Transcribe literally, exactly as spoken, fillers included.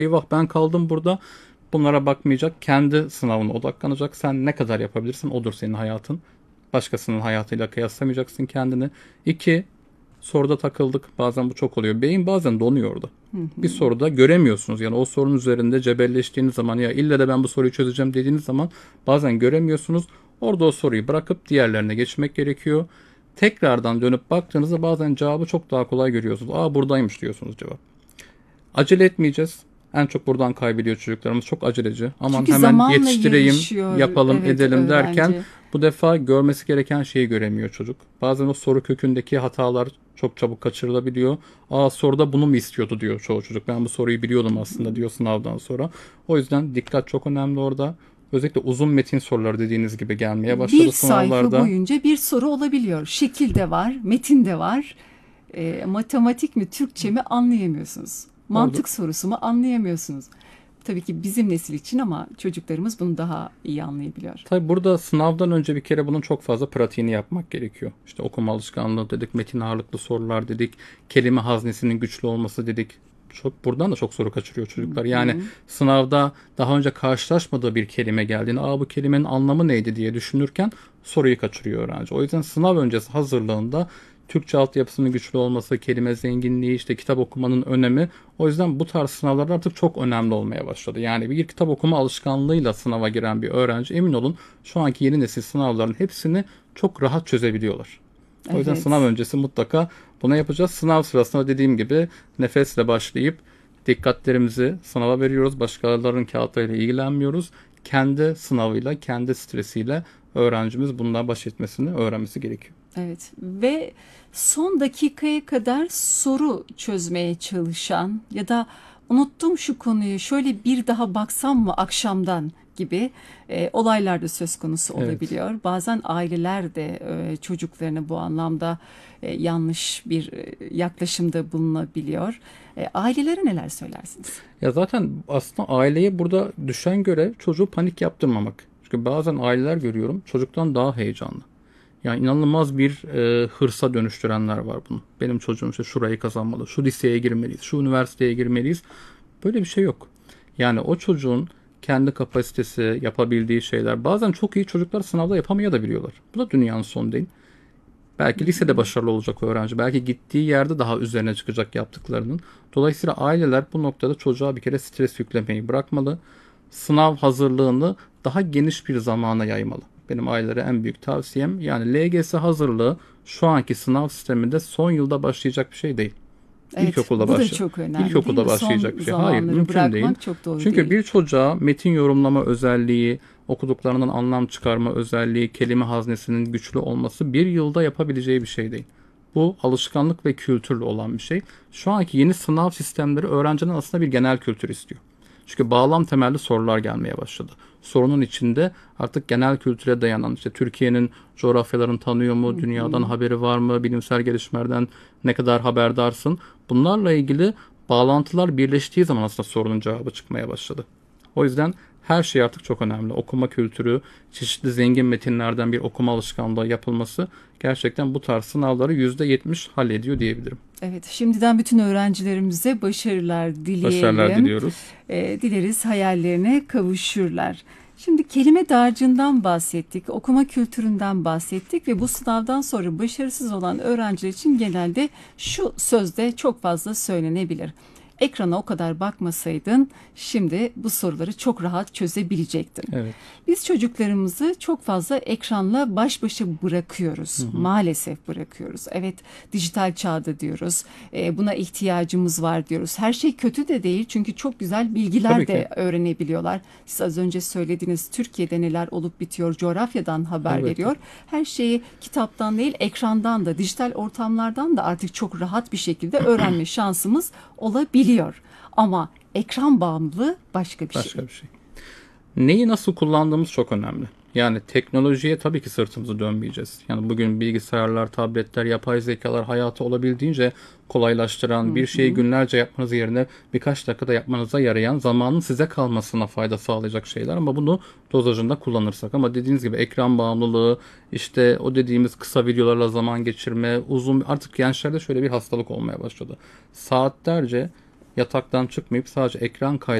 eyvah ben kaldım burada. Bunlara bakmayacak. Kendi sınavına odaklanacak. Sen ne kadar yapabilirsin odur senin hayatın. Başkasının hayatıyla kıyaslamayacaksın kendini. İki, soruda takıldık. Bazen bu çok oluyor. Beyin bazen donuyor orada. Bir soruda göremiyorsunuz. Yani o sorunun üzerinde cebelleştiğiniz zaman ya illa da ben bu soruyu çözeceğim dediğiniz zaman bazen göremiyorsunuz. Orada o soruyu bırakıp diğerlerine geçmek gerekiyor. Tekrardan dönüp baktığınızda bazen cevabı çok daha kolay görüyorsunuz. Aa buradaymış diyorsunuz cevap. Acele etmeyeceğiz. En çok buradan kaybediyor çocuklarımız. Çok aceleci. Aman Çünkü hemen zamanla yetiştireyim, yarışıyor, yapalım, evet, edelim derken öğrenci. bu defa görmesi gereken şeyi göremiyor çocuk. Bazen o soru kökündeki hatalar çok çabuk kaçırılabiliyor. Aa soruda bunu mu istiyordu diyor çoğu çocuk. Ben bu soruyu biliyordum aslında diyor sınavdan sonra. O yüzden dikkat çok önemli orada. Özellikle uzun metin soruları dediğiniz gibi gelmeye Bir başladı sayfa sınavlarda. boyunca bir soru olabiliyor. Şekil de var, metin de var. E, matematik mi, Türkçe mi anlayamıyorsunuz. Orada Mantık sorusu mu anlayamıyorsunuz. Tabii ki bizim nesil için ama çocuklarımız bunu daha iyi anlayabiliyor. Tabii burada sınavdan önce bir kere bunun çok fazla pratiğini yapmak gerekiyor. İşte okuma alışkanlığı dedik, metin ağırlıklı sorular dedik, kelime haznesinin güçlü olması dedik. Çok buradan da çok soru kaçırıyor çocuklar. Yani sınavda daha önce karşılaşmadığı bir kelime geldiğinde, "Aa bu kelimenin anlamı neydi?" diye düşünürken soruyu kaçırıyor öğrenci. O yüzden sınav öncesi hazırlığında Türkçe altyapısının güçlü olması, kelime zenginliği, işte kitap okumanın önemi. O yüzden bu tarz sınavlar artık çok önemli olmaya başladı. Yani bir kitap okuma alışkanlığıyla sınava giren bir öğrenci emin olun şu anki yeni nesil sınavların hepsini çok rahat çözebiliyorlar. O yüzden sınav Evet. öncesi mutlaka buna yapacağız. Sınav sırasında dediğim gibi nefesle başlayıp dikkatlerimizi sınava veriyoruz. Başkalarının kağıtlarıyla ilgilenmiyoruz. Kendi sınavıyla, kendi stresiyle öğrencimiz bununla baş etmesini öğrenmesi gerekiyor. Evet ve son dakikaya kadar soru çözmeye çalışan ya da unuttum şu konuyu şöyle bir daha baksam mı akşamdan gibi e, olaylar da söz konusu Evet. olabiliyor. Bazen aileler de e, çocuklarına bu anlamda e, yanlış bir e, yaklaşımda bulunabiliyor. E, ailelere neler söylersiniz? Ya zaten aslında aileye burada düşen görev çocuğu panik yaptırmamak. Çünkü bazen aileler görüyorum çocuktan daha heyecanlı. Yani inanılmaz bir e, hırsa dönüştürenler var bunu. Benim çocuğum işte şurayı kazanmalı, şu liseye girmeliyiz, şu üniversiteye girmeliyiz. Böyle bir şey yok. Yani o çocuğun kendi kapasitesi, yapabildiği şeyler. Bazen çok iyi çocuklar sınavda yapamayabiliyorlar. Bu da dünyanın sonu değil. Belki lisede başarılı olacak o öğrenci. Belki gittiği yerde daha üzerine çıkacak yaptıklarının. Dolayısıyla aileler bu noktada çocuğa bir kere stres yüklemeyi bırakmalı. Sınav hazırlığını daha geniş bir zamana yaymalı. Benim ailelere en büyük tavsiyem yani L G S hazırlığı şu anki sınav sisteminde son yılda başlayacak bir şey değil. Evet, İlkokulda bu da başla. çok önemli değil İlkokulda mi? Son başlayacak bir şey. Hayır, zamanları mümkün değil. bırakmak çok doğru Çünkü değil. bir çocuğa metin yorumlama özelliği, okuduklarının anlam çıkarma özelliği, kelime haznesinin güçlü olması bir yılda yapabileceği bir şey değil. Bu alışkanlık ve kültürle olan bir şey. Şu anki yeni sınav sistemleri öğrencinin aslında bir genel kültür istiyor. Çünkü bağlam temelli sorular gelmeye başladı. Sorunun içinde artık genel kültüre dayanan işte Türkiye'nin coğrafyalarını tanıyor mu, dünyadan haberi var mı, bilimsel gelişmelerden ne kadar haberdarsın. Bunlarla ilgili bağlantılar birleştiği zaman aslında sorunun cevabı çıkmaya başladı. O yüzden her şey artık çok önemli. Okuma kültürü, çeşitli zengin metinlerden bir okuma alışkanlığı yapılması gerçekten bu tarz sınavları yüzde yetmiş hallediyor diyebilirim. Evet, şimdiden bütün öğrencilerimize başarılar Başarılar dileyelim. diliyoruz. E, dileriz hayallerine kavuşurlar. Şimdi kelime dağarcığından bahsettik, okuma kültüründen bahsettik ve bu sınavdan sonra başarısız olan öğrenciler için genelde şu sözde çok fazla söylenebilir. Ekrana o kadar bakmasaydın şimdi bu soruları çok rahat çözebilecektin. Evet. Biz çocuklarımızı çok fazla ekranla baş başa bırakıyoruz. Hı hı. Maalesef bırakıyoruz. Evet, dijital çağda diyoruz. E, buna ihtiyacımız var diyoruz. Her şey kötü de değil çünkü çok güzel bilgiler Tabii ki. de öğrenebiliyorlar. Siz az önce söylediğiniz Türkiye'de neler olup bitiyor, coğrafyadan haber Elbette. veriyor. Her şeyi kitaptan değil, ekrandan da, dijital ortamlardan da artık çok rahat bir şekilde öğrenme şansımız olabiliyor. Ama ekran bağımlılığı başka bir şey. Başka bir şey. Neyi nasıl kullandığımız çok önemli. Yani teknolojiye tabii ki sırtımızı dönmeyeceğiz. Yani bugün bilgisayarlar, tabletler, yapay zekalar hayatı olabildiğince kolaylaştıran, bir şeyi günlerce yapmanız yerine birkaç dakikada yapmanıza yarayan, zamanın size kalmasına fayda sağlayacak şeyler ama bunu dozajında kullanırsak. Ama dediğiniz gibi ekran bağımlılığı, işte o dediğimiz kısa videolarla zaman geçirme, uzun artık gençlerde şöyle bir hastalık olmaya başladı. Saatlerce yataktan çıkmayıp sadece ekran kaydı